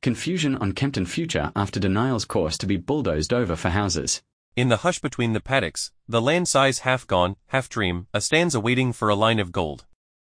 Confusion on Kempton Future after denial's course to be bulldozed over for houses. In the hush between the paddocks, the land sighs half gone, half dream, a stanza waiting for a line of gold.